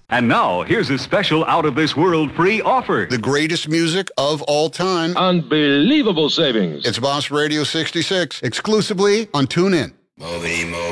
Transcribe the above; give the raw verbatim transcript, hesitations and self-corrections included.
And now, here's a special out-of-this-world free offer. The greatest music of all time. Unbelievable savings. It's Boss Radio sixty-six, exclusively on TuneIn. Moby, Moby.